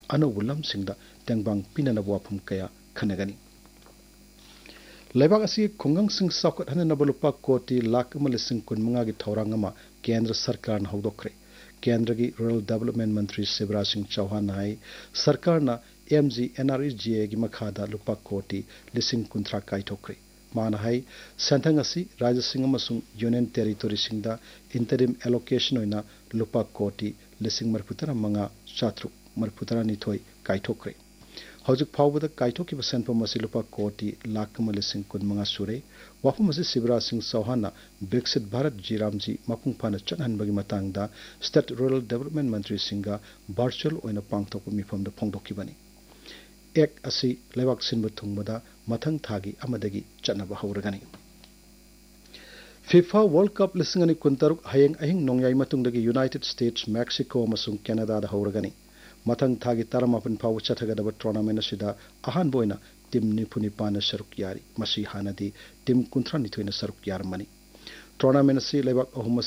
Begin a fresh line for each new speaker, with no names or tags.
अनौब लमसिंगदा तेंगबांग पिननब वाफम कया खनगनी लेबाग असी खुंगंगसिंग साउकत हननब लुपा कोटी लाख मलिसिंग कुनमंगा की थौरांग अमा केंद्र सरकार न हौदोखरे केंद्र की रूरल डेवलपमेंट मंत्री शिवराज सिंह चौहान हाई सरकार न MGNREGA की मखादा लुपा कोटी लिसिंग कुंथ्रा काइथोखरे माना हाई सेंथंग असी राज्य Singh अमसुंग union territory सिंगदा interim allocation होइना लुपा कोटी लिसिंग मरफुतरा मंगा चात्रुक मरफुतरा निथोई काइथोखरे हौजिक फाउबदा काइथोकिबा सेंफम असी लुपा कोटी लाख मलिसिंग कुनमंगा सुरे वाफम असी शिवराज सिंह चौहान विकसित भारत जीरामजी मपुंग फाना चनहनबगी मतंगदा स्टेट रूरल डेवलपमेंट मंत्री सिंगा वर्चुअल ओइना पांगथोक मिफमदा फोंदोकिबनी एक असी लेवाक सिनबा थुंगबदा मथंग थागी अमदगी चनबा हौरगनी FIFA World Cup लिसिंगनी कुंतरुक हयेंग अहिंग नोंयाई मतुंगदगी United states Mexico अमसुंग Canada दा हौरगनी मथंग थागी तरमापन फाव चथगदब टूर्नामेंट असिदा अहान बोइना टीम निफुनिपान सरुक यारी मसी हानदी टीम कुंथ्रा निथोइना सरुक यारमनी टूर्नामेंट असी लेबाक अहुम